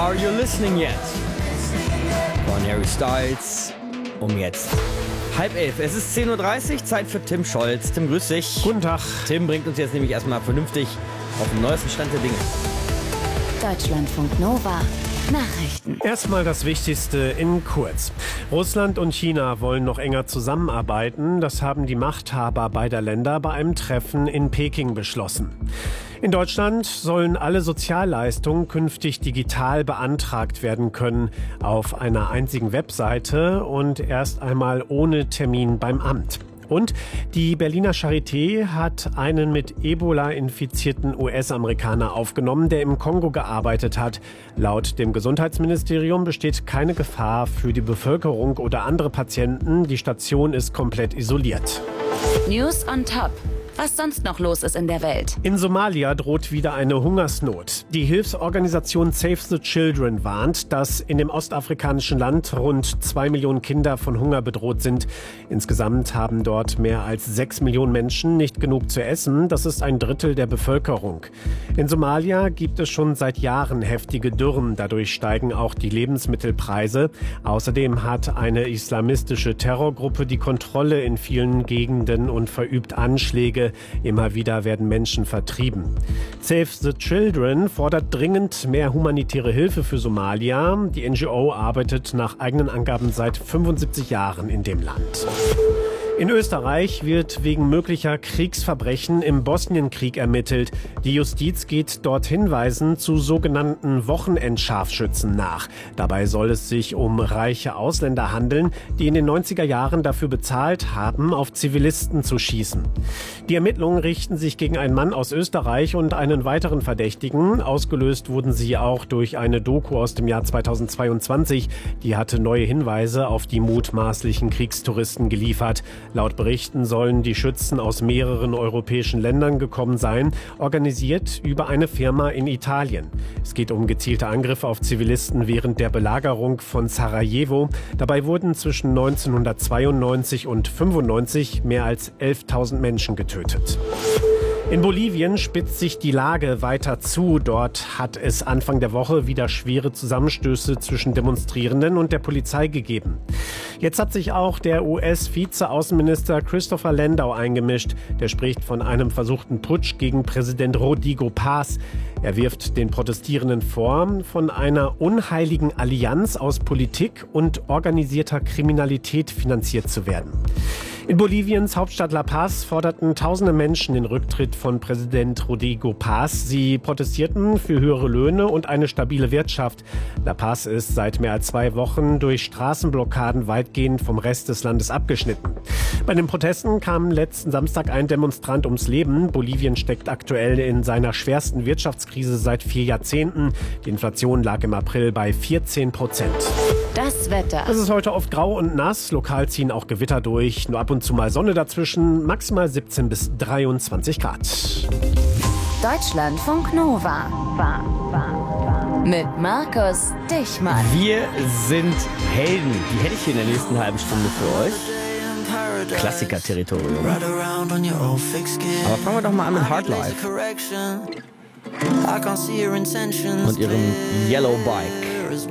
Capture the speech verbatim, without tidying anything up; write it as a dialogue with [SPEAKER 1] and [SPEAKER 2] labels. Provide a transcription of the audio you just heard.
[SPEAKER 1] Are You Listening Yet? Von Harry Styles. Um jetzt halb elf. Es ist zehn Uhr dreißig, Zeit für Tim Scholz. Tim, grüß dich.
[SPEAKER 2] Guten Tag.
[SPEAKER 1] Tim bringt uns jetzt nämlich erstmal vernünftig auf den neuesten Stand der Dinge.
[SPEAKER 3] Deutschlandfunk Nova. Nachrichten.
[SPEAKER 2] Erstmal das Wichtigste in kurz. Russland und China wollen noch enger zusammenarbeiten. Das haben die Machthaber beider Länder bei einem Treffen in Peking beschlossen. In Deutschland sollen alle Sozialleistungen künftig digital beantragt werden können, auf einer einzigen Webseite und erst einmal ohne Termin beim Amt. Und die Berliner Charité hat einen mit Ebola infizierten U S-Amerikaner aufgenommen, der im Kongo gearbeitet hat. Laut dem Gesundheitsministerium besteht keine Gefahr für die Bevölkerung oder andere Patienten. Die Station ist komplett isoliert.
[SPEAKER 3] News on top. Was sonst noch los ist in der Welt.
[SPEAKER 2] In Somalia droht wieder eine Hungersnot. Die Hilfsorganisation Save the Children warnt, dass in dem ostafrikanischen Land rund zwei Millionen Kinder von Hunger bedroht sind. Insgesamt haben dort mehr als sechs Millionen Menschen nicht genug zu essen. Das ist ein Drittel der Bevölkerung. In Somalia gibt es schon seit Jahren heftige Dürren. Dadurch steigen auch die Lebensmittelpreise. Außerdem hat eine islamistische Terrorgruppe die Kontrolle in vielen Gegenden und verübt Anschläge. Immer wieder werden Menschen vertrieben. Save the Children fordert dringend mehr humanitäre Hilfe für Somalia. Die N G O arbeitet nach eigenen Angaben seit fünfundsiebzig Jahren in dem Land. In Österreich wird wegen möglicher Kriegsverbrechen im Bosnienkrieg ermittelt. Die Justiz geht dort Hinweisen zu sogenannten Wochenendscharfschützen nach. Dabei soll es sich um reiche Ausländer handeln, die in den neunziger Jahren dafür bezahlt haben, auf Zivilisten zu schießen. Die Ermittlungen richten sich gegen einen Mann aus Österreich und einen weiteren Verdächtigen. Ausgelöst wurden sie auch durch eine Doku aus dem Jahr zweitausendzweiundzwanzig. Die hatte neue Hinweise auf die mutmaßlichen Kriegstouristen geliefert. Laut Berichten sollen die Schützen aus mehreren europäischen Ländern gekommen sein, organisiert über eine Firma in Italien. Es geht um gezielte Angriffe auf Zivilisten während der Belagerung von Sarajevo. Dabei wurden zwischen neunzehnhundertzweiundneunzig und fünfundneunzig mehr als elftausend Menschen getötet. In Bolivien spitzt sich die Lage weiter zu. Dort hat es Anfang der Woche wieder schwere Zusammenstöße zwischen Demonstrierenden und der Polizei gegeben. Jetzt hat sich auch der U S-Vize-Außenminister Christopher Landau eingemischt. Der spricht von einem versuchten Putsch gegen Präsident Rodrigo Paz. Er wirft den Protestierenden vor, von einer unheiligen Allianz aus Politik und organisierter Kriminalität finanziert zu werden. In Boliviens Hauptstadt La Paz forderten tausende Menschen den Rücktritt von Präsident Rodrigo Paz. Sie protestierten für höhere Löhne und eine stabile Wirtschaft. La Paz ist seit mehr als zwei Wochen durch Straßenblockaden weitgehend vom Rest des Landes abgeschnitten. Bei den Protesten kam letzten Samstag ein Demonstrant ums Leben. Bolivien steckt aktuell in seiner schwersten Wirtschaftskrise seit vier Jahrzehnten. Die Inflation lag im April bei vierzehn Prozent.
[SPEAKER 3] Das Wetter.
[SPEAKER 2] Es ist heute oft grau und nass. Lokal ziehen auch Gewitter durch. Nur ab und zu mal Sonne dazwischen. Maximal siebzehn bis dreiundzwanzig Grad.
[SPEAKER 3] Deutschlandfunk Nova. Mit Markus Dichmann.
[SPEAKER 1] Wir sind Helden. Die hätte ich hier in der nächsten halben Stunde für euch. Klassiker-Territorium. Aber fangen wir doch mal an mit Hardlife und ihrem Yellow Bike.